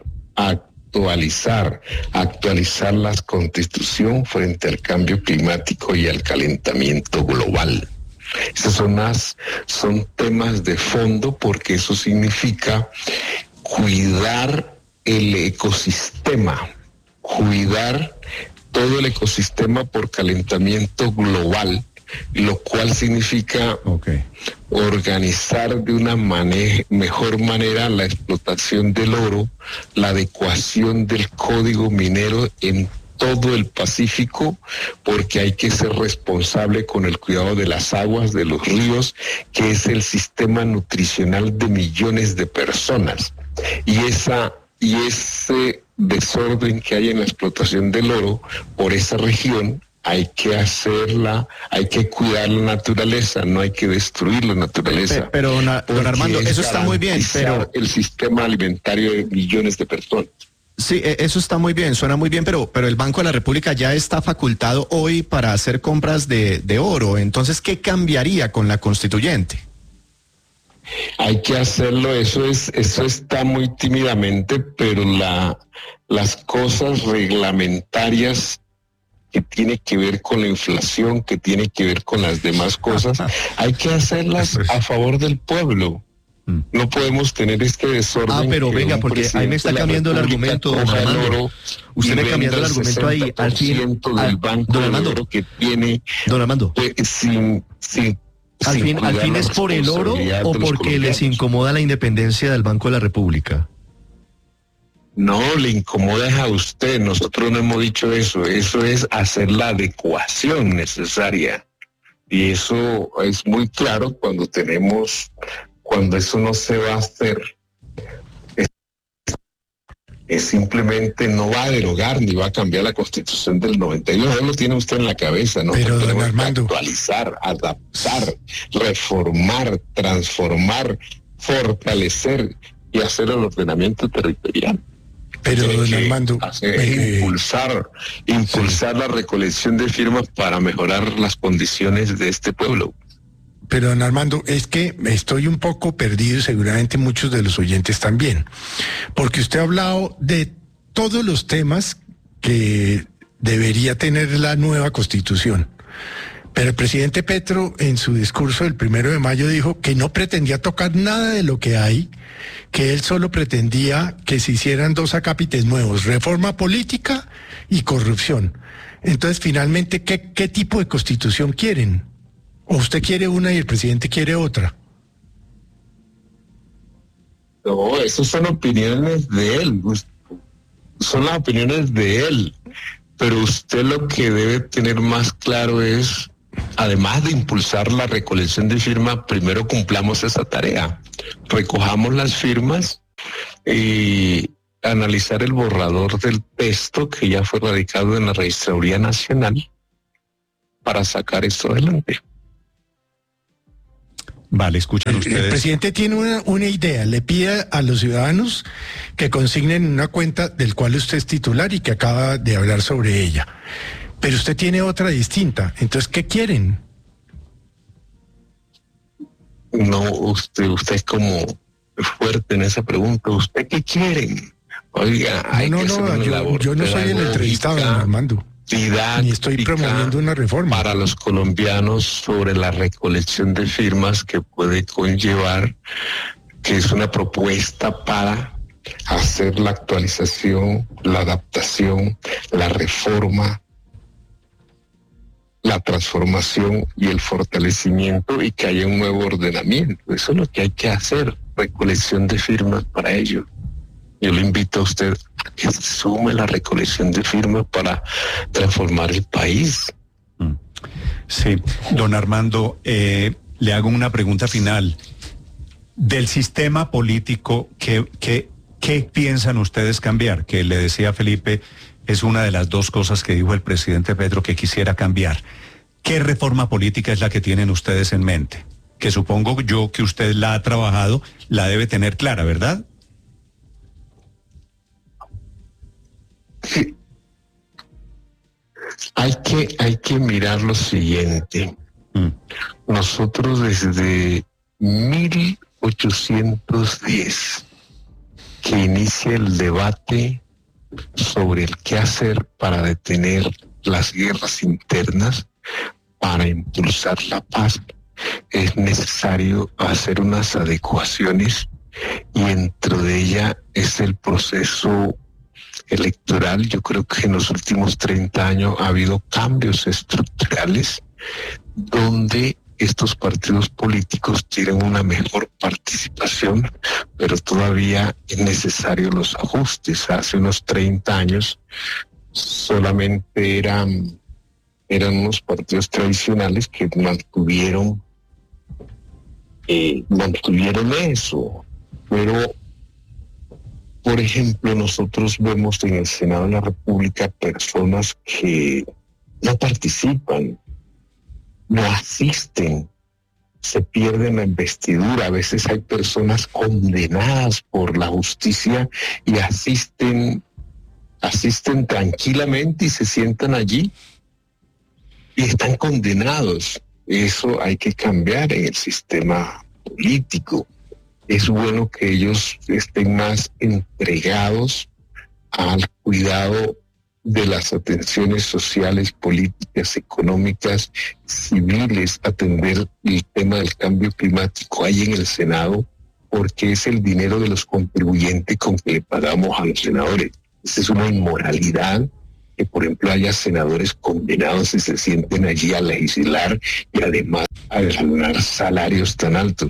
la Constitución frente al cambio climático y al calentamiento global. Esos son temas de fondo, porque eso significa cuidar el ecosistema, cuidar todo el ecosistema por calentamiento global, lo cual significa organizar de una mejor manera la explotación del oro, la adecuación del código minero en todo el Pacífico, porque hay que ser responsable con el cuidado de las aguas, de los ríos, que es el sistema nutricional de millones de personas. Y ese desorden que hay en la explotación del oro por esa región, hay que cuidar la naturaleza, no hay que destruir la naturaleza. Pero don Armando, eso está muy bien, pero el sistema alimentario de millones de personas. Sí, eso está muy bien, suena muy bien, pero el Banco de la República ya está facultado hoy para hacer compras de oro. Entonces, ¿qué cambiaría con la constituyente? Hay que hacerlo, eso está muy tímidamente, pero las cosas reglamentarias que tiene que ver con la inflación, que tiene que ver con las demás cosas, hay que hacerlas a favor del pueblo. No podemos tener este desorden. Pero venga, porque ahí me está cambiando el argumento, don Armando. Usted me cambiando el argumento ahí. Al fin, del banco don Armando, de oro que tiene. Don Armando. Al fin es por el oro o porque les incomoda la independencia del Banco de la República. No, le incomoda es a usted. Nosotros no hemos dicho eso. Eso es hacer la adecuación necesaria. Y eso es muy claro cuando eso no se va a hacer. Es simplemente no va a derogar ni va a cambiar la Constitución del 92. Eso lo tiene usted en la cabeza, ¿no? Pero don Armando, actualizar, adaptar, reformar, transformar, fortalecer y hacer el ordenamiento territorial. Pero don Armando, impulsar la recolección de firmas para mejorar las condiciones de este pueblo. Pero don Armando, es que estoy un poco perdido, seguramente muchos de los oyentes también, porque usted ha hablado de todos los temas que debería tener la nueva Constitución. Pero el presidente Petro, en su discurso del 1 de mayo, dijo que no pretendía tocar nada de lo que hay, que él solo pretendía que se hicieran 2 acápites nuevos, reforma política y corrupción. Entonces, finalmente, ¿qué tipo de Constitución quieren? ¿O usted quiere una y el presidente quiere otra? No, esas son opiniones de él. Son las opiniones de él. Pero usted lo que debe tener más claro es, además de impulsar la recolección de firmas, primero cumplamos esa tarea. Recojamos las firmas y analizar el borrador del texto que ya fue radicado en la Registraduría Nacional para sacar esto adelante. Vale, escuchan ustedes. El presidente tiene una idea, le pide a los ciudadanos que consignen una cuenta del cual usted es titular y que acaba de hablar sobre ella. Pero usted tiene otra distinta. Entonces, ¿qué quieren? No, usted es como fuerte en esa pregunta. ¿Usted qué quieren? Oiga, yo no soy el entrevistado, don Armando. Ni estoy promoviendo una reforma para los colombianos sobre la recolección de firmas que puede conllevar, que es una propuesta para hacer la actualización, la adaptación, la reforma, la transformación y el fortalecimiento, y que haya un nuevo ordenamiento. Eso es lo que hay que hacer, recolección de firmas para ello. Yo le invito a usted a que se sume la recolección de firmas para transformar el país. Sí, don Armando, le hago una pregunta final. Del sistema político, ¿qué piensan ustedes cambiar? Que le decía Felipe, es una de las dos cosas que dijo el presidente Petro que quisiera cambiar. ¿Qué reforma política es la que tienen ustedes en mente? Que supongo yo que usted la ha trabajado, la debe tener clara, ¿verdad? Sí. Hay que mirar lo siguiente. Nosotros desde 1810 que inicia el debate sobre el qué hacer para detener las guerras internas, para impulsar la paz, es necesario hacer unas adecuaciones, y dentro de ella es el proceso electoral. Yo creo que en los últimos 30 años ha habido cambios estructurales donde estos partidos políticos tienen una mejor participación, pero todavía es necesario los ajustes. Hace unos 30 años solamente eran unos partidos tradicionales que mantuvieron eso, pero por ejemplo, nosotros vemos en el Senado de la República personas que no participan, no asisten, se pierden la investidura. A veces hay personas condenadas por la justicia y asisten tranquilamente y se sientan allí y están condenados. Eso hay que cambiar en el sistema político. Es bueno que ellos estén más entregados al cuidado de las atenciones sociales, políticas, económicas, civiles, atender el tema del cambio climático ahí en el Senado, porque es el dinero de los contribuyentes con que le pagamos a los senadores. Esa es una inmoralidad, que por ejemplo haya senadores condenados y se sienten allí a legislar y además a ganar salarios tan altos.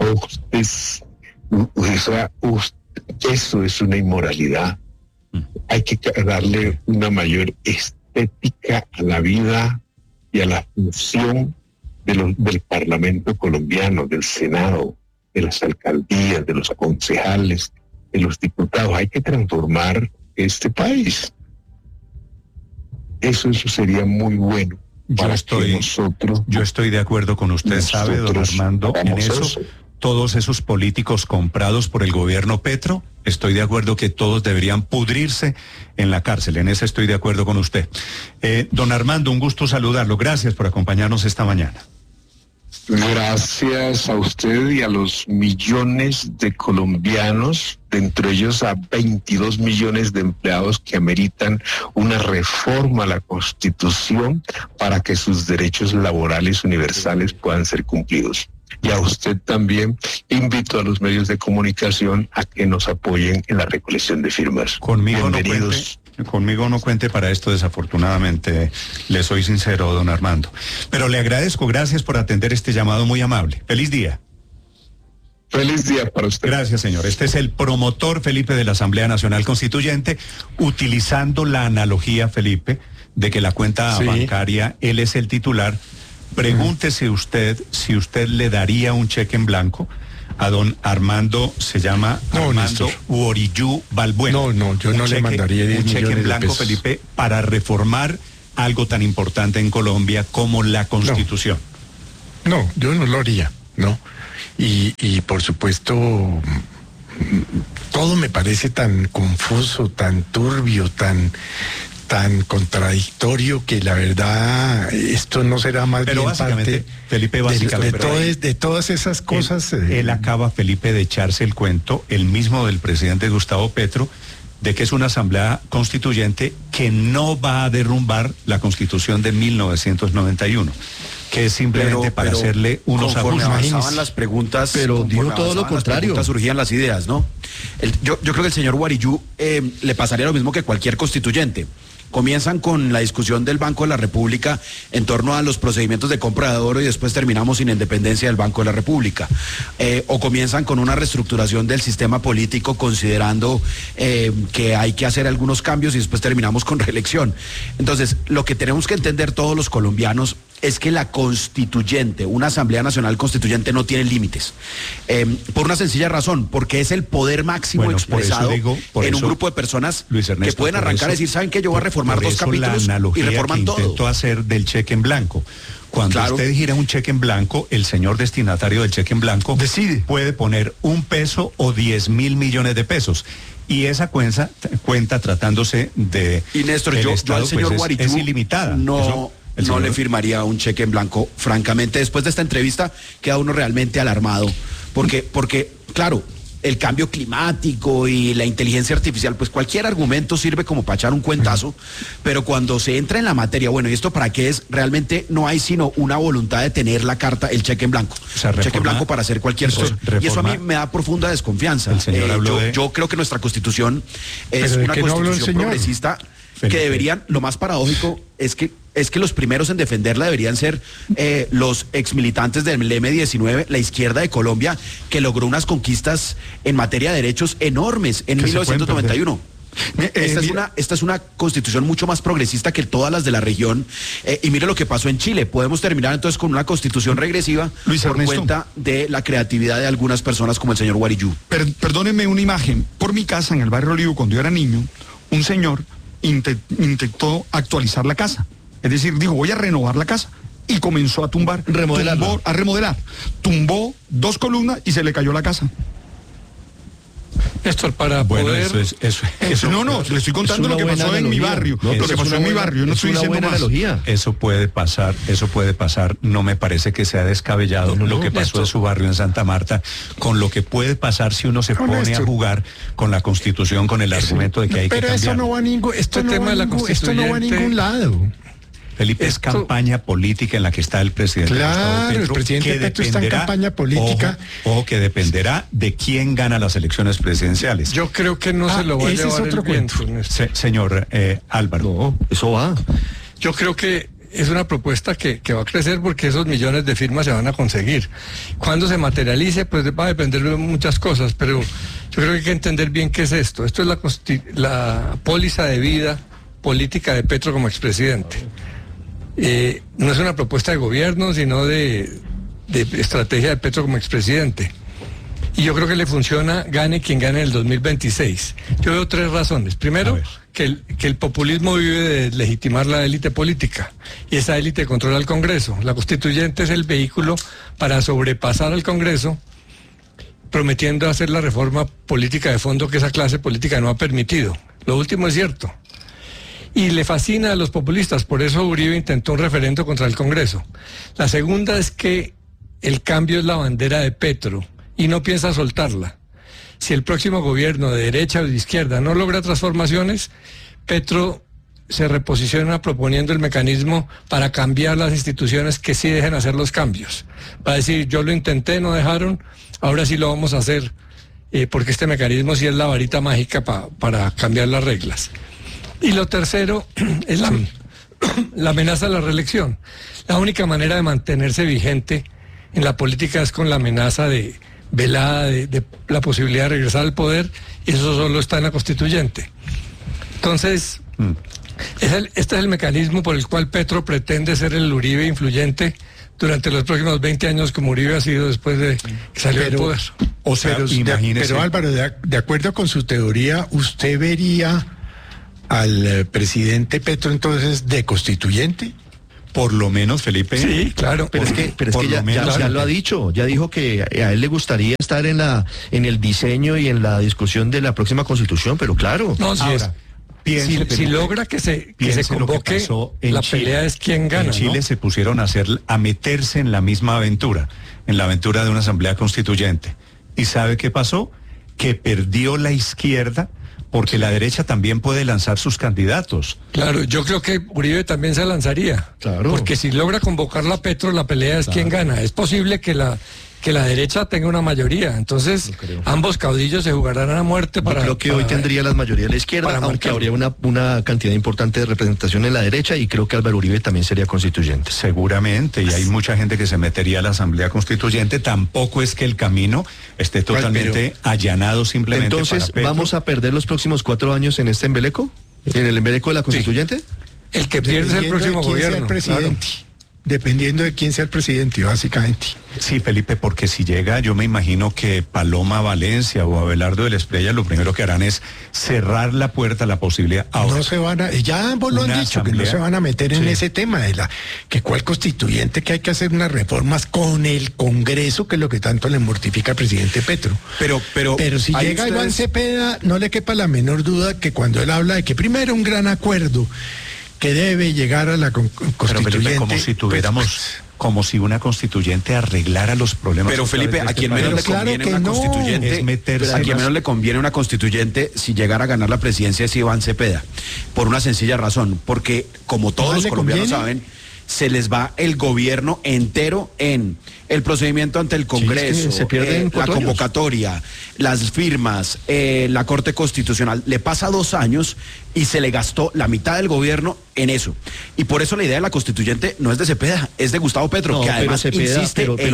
Eso es una inmoralidad. Hay que darle una mayor estética a la vida y a la función del Parlamento colombiano, del Senado, de las alcaldías, de los concejales, de los diputados. Hay que transformar este país. Eso sería muy bueno. Yo estoy de acuerdo con usted, sabe, don Armando, en eso. Todos esos políticos comprados por el gobierno Petro, estoy de acuerdo que todos deberían pudrirse en la cárcel. En eso estoy de acuerdo con usted. Don Armando, un gusto saludarlo. Gracias por acompañarnos esta mañana. Gracias a usted y a los millones de colombianos, dentro de ellos a 22 millones de empleados que ameritan una reforma a la Constitución para que sus derechos laborales universales puedan ser cumplidos. Y a usted también invito a los medios de comunicación a que nos apoyen en la recolección de firmas. Conmigo no cuente para esto, desafortunadamente, le soy sincero, don Armando. Pero le agradezco, gracias por atender este llamado muy amable. Feliz día. Feliz día para usted. Gracias, señor. Este es el promotor Felipe de la Asamblea Nacional Constituyente, utilizando la analogía, Felipe, de que la cuenta bancaria, él es el titular. Pregúntese usted si usted le daría un cheque en blanco a don Armando, se llama Armando Worillú Balbuena. No, yo no le mandaría 10 un cheque millones en blanco, de pesos. Felipe, para reformar algo tan importante en Colombia como la Constitución. No, yo no lo haría, ¿no? Y por supuesto, todo me parece tan confuso, tan turbio, tan contradictorio, que la verdad esto no será más pero bien básicamente, parte, Felipe, de todas esas cosas. Él acaba, Felipe, de echarse el cuento, el mismo del presidente Gustavo Petro, de que es una asamblea constituyente que no va a derrumbar la Constitución de 1991, que es simplemente para hacerle unos conforme ajustes. avanzaban las preguntas, pero dijo todo lo contrario. Surgían las ideas, ¿no? Yo creo que el señor Worillú le pasaría lo mismo que cualquier constituyente. Comienzan con la discusión del Banco de la República en torno a los procedimientos de compra de oro y después terminamos sin independencia del Banco de la República. O comienzan con una reestructuración del sistema político considerando que hay que hacer algunos cambios y después terminamos con reelección. Entonces, lo que tenemos que entender todos los colombianos es que la constituyente, una Asamblea Nacional Constituyente, no tiene límites. Por una sencilla razón, porque es el poder máximo expresado en un grupo de personas que pueden arrancar y decir, ¿saben qué? Yo voy a reformar 2 capítulos y reforman todo. Intentó hacer del cheque en blanco. Cuando usted gira un cheque en blanco, el señor destinatario del cheque en blanco puede poner 1 peso o 10.000 millones de pesos. Y esa cuenta tratándose de... Y Néstor, yo al señor Worillú es ilimitada. No le firmaría un cheque en blanco, francamente. Después de esta entrevista queda uno realmente alarmado, porque claro, el cambio climático y la inteligencia artificial, pues cualquier argumento sirve como para echar un cuentazo, pero cuando se entra en la materia, bueno, ¿y esto para qué es? Realmente no hay sino una voluntad de tener la carta, el cheque en blanco. O sea, cheque en blanco para hacer cualquier cosa. Y eso a mí me da profunda desconfianza. El señor yo creo que nuestra constitución es una constitución progresista que deberían, lo más paradójico es que los primeros en defenderla deberían ser los exmilitantes del M-19, la izquierda de Colombia, que logró unas conquistas en materia de derechos enormes en 1991. Esta es una constitución mucho más progresista que todas las de la región, y mire lo que pasó en Chile. Podemos terminar entonces con una constitución regresiva por cuenta de la creatividad de algunas personas como el señor Worillú. Perdónenme una imagen. Por mi casa, en el barrio Olivo, cuando yo era niño, un señor intentó actualizar la casa. Es decir, dijo, voy a renovar la casa. Y comenzó a remodelar. Tumbó 2 columnas y se le cayó la casa. Néstor, para poder... No, le estoy contando lo que pasó en mi barrio. Lo que pasó en mi barrio, no estoy diciendo más. Eso puede pasar. No me parece que sea descabellado lo que pasó en su barrio en Santa Marta, con lo que puede pasar si uno se pone a jugar con la Constitución, con el argumento de que hay que cambiar. Pero eso no va a ningún lado. Felipe, es campaña política en la que está el presidente. Claro, el presidente Petro está en campaña política. Ojo, que dependerá de quién gana las elecciones presidenciales. Yo creo que no se lo va a llevar el viento. Señor Álvaro. No, eso va. Yo creo que es una propuesta que va a crecer porque esos millones de firmas se van a conseguir. Cuando se materialice, pues va a depender de muchas cosas, pero yo creo que hay que entender bien qué es esto. Esto es la póliza de vida política de Petro como expresidente. No es una propuesta de gobierno, sino de estrategia de Petro como expresidente. Y yo creo que le funciona, gane quien gane en el 2026. Yo veo 3 razones. Primero, que el populismo vive de legitimar la élite política, y esa élite controla el Congreso. La constituyente es el vehículo para sobrepasar al Congreso, prometiendo hacer la reforma política de fondo que esa clase política no ha permitido. Lo último es cierto. Y le fascina a los populistas, por eso Uribe intentó un referendo contra el Congreso. La segunda es que el cambio es la bandera de Petro y no piensa soltarla. Si el próximo gobierno de derecha o de izquierda no logra transformaciones, Petro se reposiciona proponiendo el mecanismo para cambiar las instituciones que sí dejen hacer los cambios. Va a decir, yo lo intenté, no dejaron, ahora sí lo vamos a hacer, porque este mecanismo sí es la varita mágica para cambiar las reglas. Y lo tercero es la amenaza a la reelección. La única manera de mantenerse vigente en la política es con la amenaza de velada de la posibilidad de regresar al poder, y eso solo está en la constituyente. Entonces, este es el mecanismo por el cual Petro pretende ser el Uribe influyente durante los próximos 20 años como Uribe ha sido después de que salió del poder. O sea, pero Álvaro, de acuerdo con su teoría, ¿usted vería al presidente Petro entonces de constituyente? Por lo menos, Felipe. Sí, claro. Pero es que ya lo ha dicho, ya dijo que a él le gustaría estar en el diseño y en la discusión de la próxima constitución, pero claro. No, si logra que se convoque, la pelea es quién gana. En Chile, ¿no?, se pusieron a meterse en la misma aventura, en la aventura de una asamblea constituyente. ¿Y sabe qué pasó? Que perdió la izquierda, porque la derecha también puede lanzar sus candidatos. Claro, yo creo que Uribe también se lanzaría. Claro. Porque si logra convocarla a Petro, la pelea es quién gana. Es posible que la derecha tenga una mayoría. Entonces, ambos caudillos se jugarán a muerte para... Yo creo que hoy tendría la mayoría de la izquierda, aunque habría una cantidad importante de representación en la derecha, y creo que Álvaro Uribe también sería constituyente. Seguramente, y hay mucha gente que se metería a la asamblea constituyente. Tampoco es que el camino esté totalmente allanado simplemente. Entonces, ¿vamos a perder los próximos 4 años en este embeleco? ¿En el embeleco de la constituyente? Sí. El que pierde es el próximo gobierno. Dependiendo de quién sea el presidente, básicamente. Sí, Felipe, porque si llega, yo me imagino que Paloma Valencia o Abelardo de la Espriella lo primero que harán es cerrar la puerta a la posibilidad. Ahora, no se van a, ya ambos lo han dicho, asamblea, que no se van a meter en ese tema de que cuál constituyente, que hay que hacer unas reformas con el Congreso, que es lo que tanto le mortifica al presidente Petro. Pero si llega Iván Cepeda, no le quepa la menor duda que cuando él habla de que primero un gran acuerdo que debe llegar a la constituyente. Pero, como si tuviéramos, como si una constituyente arreglara los problemas. Pero Felipe, a quien menos le conviene una constituyente, a quien menos le conviene una constituyente si llegara a ganar la presidencia es Iván Cepeda, por una sencilla razón, porque como todos los colombianos saben, se les va el gobierno entero en el procedimiento ante el Congreso, se pierden la convocatoria, las firmas, la Corte Constitucional. Le pasa 2 años y se le gastó la mitad del gobierno en eso. Y por eso la idea de la constituyente no es de Cepeda, es de Gustavo Petro, que además Cepeda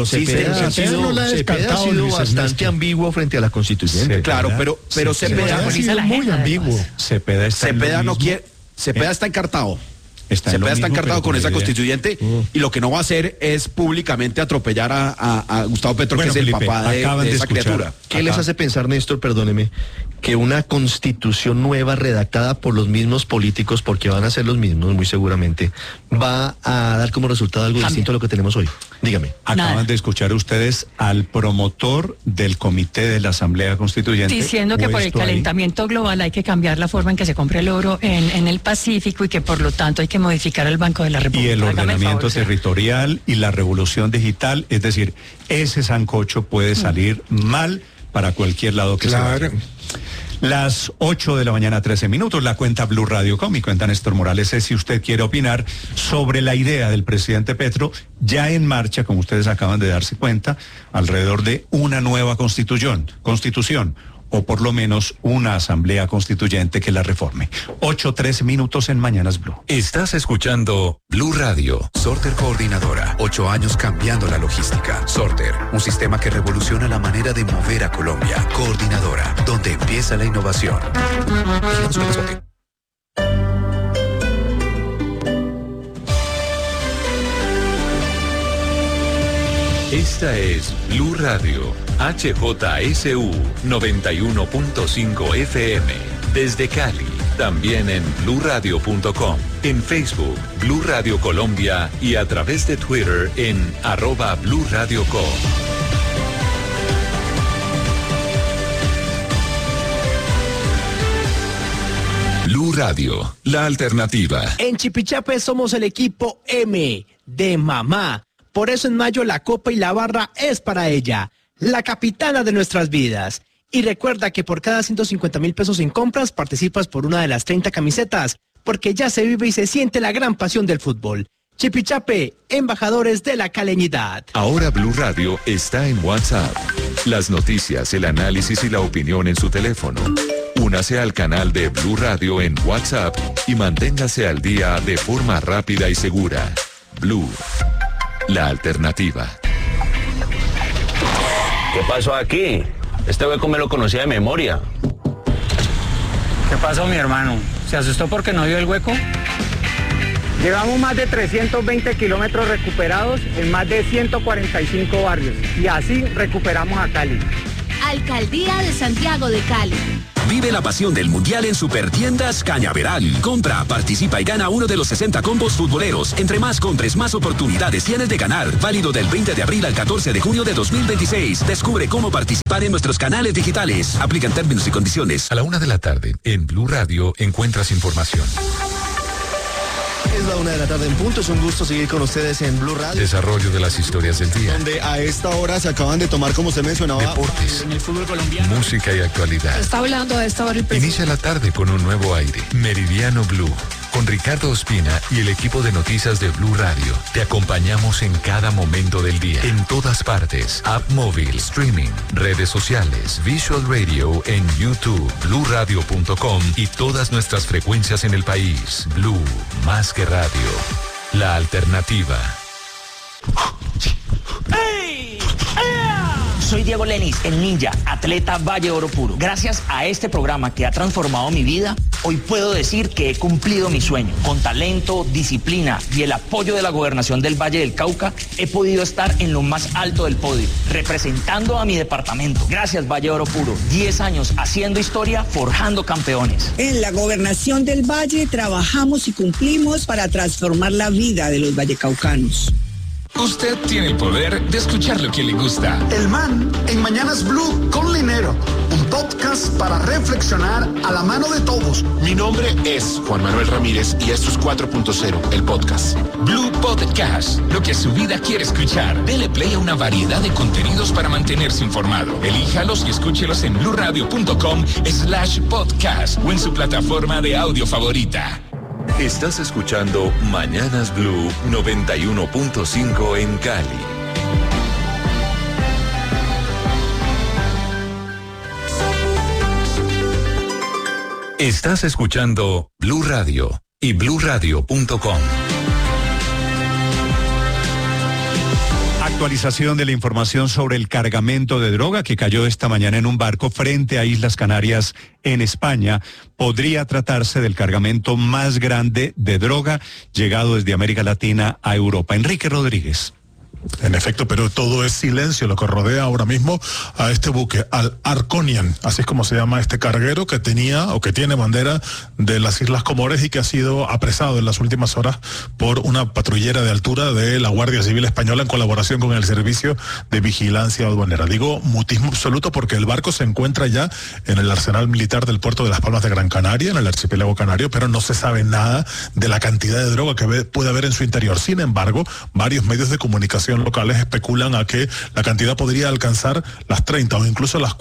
ha sido bastante ambiguo frente a la constituyente. Claro, pero Cepeda ha sido muy ambiguo. Cepeda no quiere, Cepeda está encartado. Cepeda está encartado con esa constituyente y lo que no va a hacer es públicamente atropellar a Gustavo Petro, que es el papá de esa criatura. ¿Qué les hace pensar, Néstor, perdóneme, que una constitución nueva redactada por los mismos políticos, porque van a ser los mismos muy seguramente, va a dar como resultado algo distinto a lo que tenemos hoy? Dígame. Acaban de escuchar ustedes al promotor del comité de la Asamblea Constituyente diciendo que por el calentamiento global hay que cambiar la forma en que se compra el oro en el Pacífico y que por lo tanto hay que modificar el Banco de la República. Y el ordenamiento territorial y la revolución digital, es decir, ese sancocho puede salir mal para cualquier lado que se vaya. Las 8 de la mañana, 13 minutos, la cuenta Blue Radio Com, mi cuenta Néstor Morales es si usted quiere opinar sobre la idea del presidente Petro, ya en marcha, como ustedes acaban de darse cuenta, alrededor de una nueva constitución, o por lo menos una asamblea constituyente que la reforme. 8:13 minutos en Mañanas Blue. Estás escuchando Blue Radio. Sorter Coordinadora, 8 años cambiando la logística. Sorter, un sistema que revoluciona la manera de mover a Colombia. Coordinadora, donde empieza la innovación. Esta es Blue Radio, HJSU 91.5 FM, desde Cali, también en bluradio.com, en Facebook, Blue Radio Colombia y a través de Twitter en @BlueRadioCo. Blue Radio, la alternativa. En Chipichape somos el equipo M de mamá. Por eso en mayo la copa y la barra es para ella, la capitana de nuestras vidas. Y recuerda que por cada 150,000 pesos en compras participas por una de las 30 camisetas, porque ya se vive y se siente la gran pasión del fútbol. Chipichape, embajadores de la caleñidad. Ahora Blue Radio está en WhatsApp. Las noticias, el análisis y la opinión en su teléfono. Únase al canal de Blue Radio en WhatsApp y manténgase al día de forma rápida y segura. Blue, la alternativa. ¿Qué pasó aquí? Este hueco me lo conocía de memoria. ¿Qué pasó, mi hermano? ¿Se asustó porque no vio el hueco? Llevamos más de 320 kilómetros recuperados en más de 145 barrios y así recuperamos a Cali. Alcaldía de Santiago de Cali. Vive la pasión del Mundial en Supertiendas Cañaveral. Compra, participa y gana uno de los 60 combos futboleros. Entre más compres, más oportunidades tienes de ganar. Válido del 20 de abril al 14 de junio de 2026. Descubre cómo participar en nuestros canales digitales. Aplican términos y condiciones. A la 1:00 p.m. en Blue Radio encuentras información. Es la 1:00 p.m. en punto. Es un gusto seguir con ustedes en Blue Radio. Desarrollo de las historias del día. Donde a esta hora se acaban de tomar, como usted mencionaba, deportes, en el fútbol colombiano. Música y actualidad. Está hablando de esta hora el presidente. Inicia la tarde con un nuevo aire. Meridiano Blue. Con Ricardo Ospina y el equipo de noticias de Blue Radio. Te acompañamos en cada momento del día. En todas partes. App móvil, streaming, redes sociales, Visual Radio en YouTube, BlueRadio.com y todas nuestras frecuencias en el país. Blue, más que radio. La alternativa. ¡Hey! Soy Diego Lenis, el ninja, atleta Valle Oro Puro. Gracias a este programa que ha transformado mi vida, hoy puedo decir que he cumplido mi sueño. Con talento, disciplina y el apoyo de la Gobernación del Valle del Cauca, he podido estar en lo más alto del podio, representando a mi departamento. Gracias, Valle Oro Puro. 10 años haciendo historia, forjando campeones. En la Gobernación del Valle trabajamos y cumplimos para transformar la vida de los vallecaucanos. Usted tiene el poder de escuchar lo que le gusta. El Man en Mañanas Blue con Linero, un podcast para reflexionar a la mano de todos. Mi nombre es Juan Manuel Ramírez y esto es 4.0, el podcast. Blue Podcast, lo que su vida quiere escuchar. Dele play a una variedad de contenidos para mantenerse informado. Elíjalos y escúchelos en blueradio.com/podcast o en su plataforma de audio favorita. Estás escuchando Mañanas Blue 91.5 en Cali. Estás escuchando Blue Radio y BlueRadio.com. Actualización de la información sobre el cargamento de droga que cayó esta mañana en un barco frente a Islas Canarias en España. Podría tratarse del cargamento más grande de droga llegado desde América Latina a Europa. Enrique Rodríguez. En efecto, pero todo es silencio lo que rodea ahora mismo a este buque, al Arconian, así es como se llama este carguero que tenía o que tiene bandera de las Islas Comores y que ha sido apresado en las últimas horas por una patrullera de altura de la Guardia Civil Española en colaboración con el Servicio de Vigilancia Aduanera. Digo mutismo absoluto porque el barco se encuentra ya en el arsenal militar del puerto de Las Palmas de Gran Canaria, en el archipiélago canario, pero no se sabe nada de la cantidad de droga que puede haber en su interior. Sin embargo, varios medios de comunicación locales especulan a que la cantidad podría alcanzar las 30 o incluso las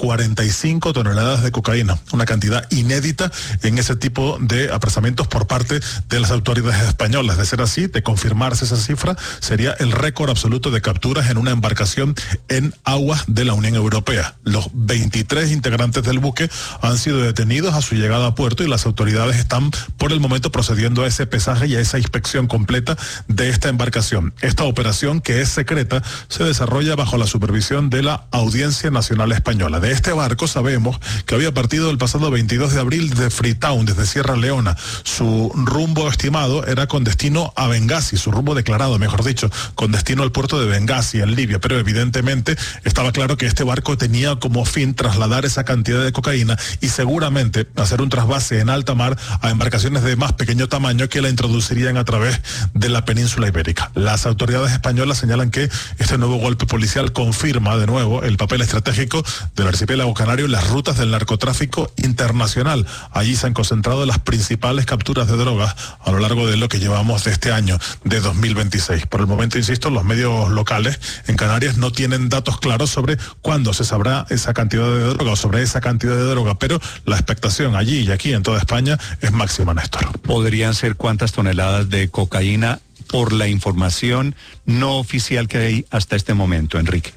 45 toneladas de cocaína, una cantidad inédita en ese tipo de apresamientos por parte de las autoridades españolas. De ser así, de confirmarse esa cifra, sería el récord absoluto de capturas en una embarcación en aguas de la Unión Europea. Los 23 integrantes del buque han sido detenidos a su llegada a puerto y las autoridades están por el momento procediendo a ese pesaje y a esa inspección completa de esta embarcación. Esta operación, que es secreta, se desarrolla bajo la supervisión de la Audiencia Nacional Española. De este barco sabemos que había partido el pasado 22 de abril de Freetown, desde Sierra Leona. Su rumbo estimado era con destino a Bengasi, su rumbo declarado, mejor dicho, con destino al puerto de Bengasi, en Libia, pero evidentemente estaba claro que este barco tenía como fin trasladar esa cantidad de cocaína y seguramente hacer un trasvase en alta mar a embarcaciones de más pequeño tamaño que la introducirían a través de la península ibérica. Las autoridades españolas señalan que este nuevo golpe policial confirma de nuevo el papel estratégico del archipiélago canario en las rutas del narcotráfico internacional. Allí se han concentrado las principales capturas de drogas a lo largo de lo que llevamos de este año, de 2026. Por el momento, insisto, los medios locales en Canarias no tienen datos claros sobre cuándo se sabrá esa cantidad de droga o sobre esa cantidad de droga, pero la expectación allí y aquí en toda España es máxima, Néstor. ¿Podrían ser cuántas toneladas de cocaína por la información no oficial que hay hasta este momento, Enrique?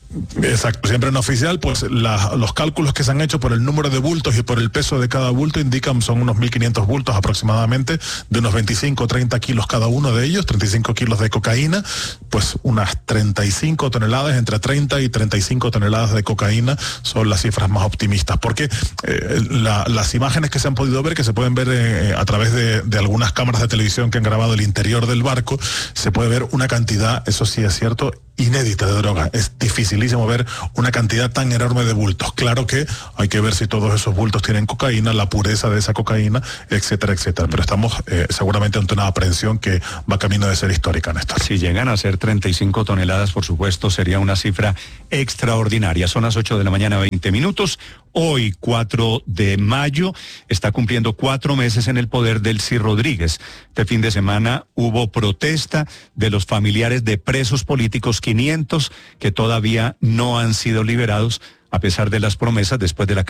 Exacto, siempre en oficial, pues los cálculos que se han hecho por el número de bultos y por el peso de cada bulto indican son unos 1.500 bultos aproximadamente, de unos 25 o 30 kilos cada uno de ellos, 35 kilos de cocaína, pues unas 35 toneladas, entre 30 y 35 toneladas de cocaína son las cifras más optimistas, porque las imágenes que se han podido ver, que se pueden ver a través de algunas cámaras de televisión que han grabado el interior del barco, se puede ver una cantidad, eso sí es cierto, inédita de droga. Es dificilísimo ver una cantidad tan enorme de bultos. Claro que hay que ver si todos esos bultos tienen cocaína, la pureza de esa cocaína, etcétera, etcétera. Pero estamos seguramente ante una aprehensión que va camino de ser histórica, Néstor. Si llegan a ser 35 toneladas, por supuesto, sería una cifra extraordinaria. Son las 8 de la mañana, 20 minutos. Hoy, 4 de mayo, está cumpliendo 4 meses en el poder Delcy Rodríguez. Este fin de semana hubo protesta de los familiares de presos políticos, 500 que todavía no han sido liberados, a pesar de las promesas después de la